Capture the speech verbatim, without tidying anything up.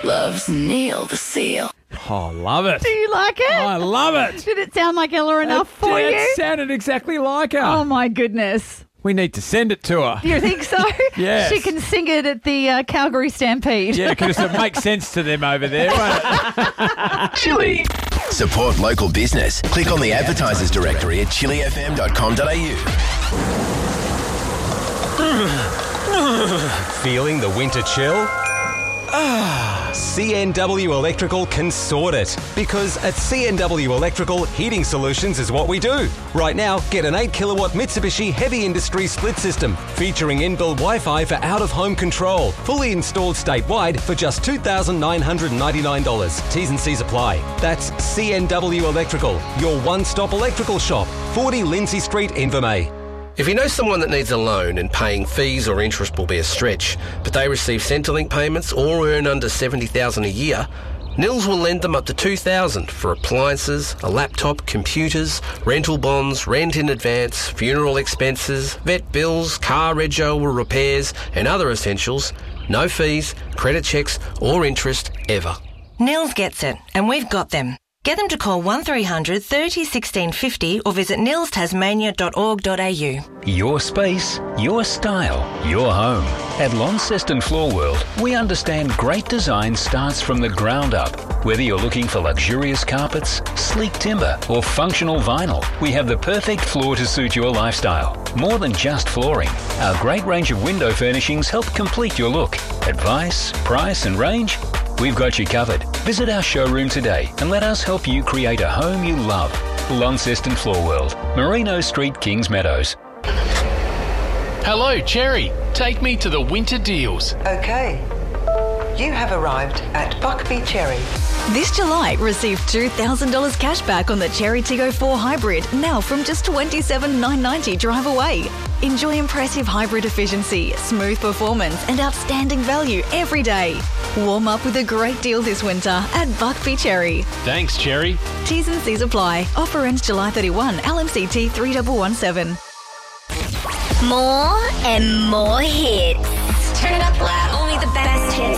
loves Neil the Seal. Oh, love it. Do you like it? I love it. Did it sound like Ella enough it, for it you? sounded exactly like her. Oh, my goodness. We need to send it to her. You think so? Yes. She can sing it at the uh, Calgary Stampede. Yeah, because it makes sense to them over there, won't it? Chili. Support local business. Click on the advertisers directory at chili f m dot com dot a u. Feeling the winter chill? Ah, C N W Electrical can sort it. Because at C N W Electrical, heating solutions is what we do. Right now, get an eight kilowatt Mitsubishi Heavy Industry split system featuring inbuilt Wi-Fi for out-of-home control. Fully installed statewide for just two thousand nine hundred ninety-nine dollars. T's and C's apply. That's C N W Electrical, your one-stop electrical shop. forty Lindsay Street, Invermay. If you know someone that needs a loan and paying fees or interest will be a stretch, but they receive Centrelink payments or earn under seventy thousand dollars a year, Nils will lend them up to two thousand dollars for appliances, a laptop, computers, rental bonds, rent in advance, funeral expenses, vet bills, car rego or repairs and other essentials. No fees, credit checks or interest ever. Nils gets it, and we've got them. Get them to call one three hundred thirty sixteen fifty or visit nils tasmania dot org dot a u. Your space, your style, your home. At Launceston Floor World, we understand great design starts from the ground up. Whether you're looking for luxurious carpets, sleek timber, or functional vinyl, we have the perfect floor to suit your lifestyle. More than just flooring, our great range of window furnishings help complete your look. Advice, price, and range? We've got you covered. Visit our showroom today and let us help you create a home you love. Launceston Floor World, Merino Street, Kings Meadows. Hello, Cherry. Take me to the winter deals. Okay. You have arrived at Buckby Cherry. This July, receive two thousand dollars cash back on the Cherry Tiggo four Hybrid, now from just twenty-seven thousand nine hundred ninety dollars drive away. Enjoy impressive hybrid efficiency, smooth performance and outstanding value every day. Warm up with a great deal this winter at Buckby Cherry. Thanks, Cherry. T's and C's apply. Offer ends July thirty-first, L M C T three one one seven. More and more hits. Turn it up loud. Only the best hits.